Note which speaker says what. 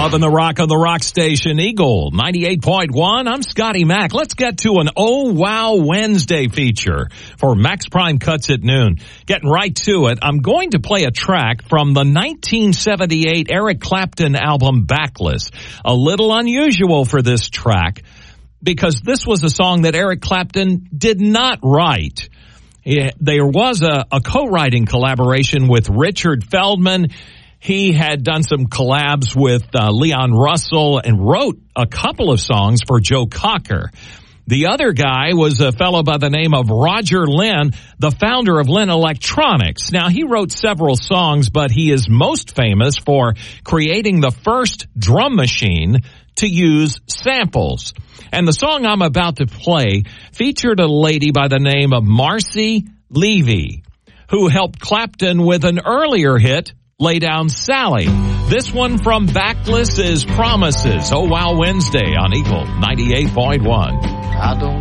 Speaker 1: Loving the rock on the rock station, Eagle 98.1. I'm Scotty Mac. Let's get to an Oh Wow Wednesday feature for Max Prime Cuts at Noon. Getting right to it, I'm going to play a track from the 1978 Eric Clapton album Backless. A little unusual for this track because this was a song that Eric Clapton did not write. There was a co-writing collaboration with Richard Feldman. He had done some collabs with Leon Russell and wrote a couple of songs for Joe Cocker. The other guy was a fellow by the name of Roger Lynn, the founder of Lynn Electronics. Now, he wrote several songs, but he is most famous for creating the first drum machine to use samples. And the song I'm about to play featured a lady by the name of Marcy Levy, who helped Clapton with an earlier hit, Lay Down Sally. This one from Backless is Promises. Oh Wow Wednesday on Eagle 98.1.
Speaker 2: I don't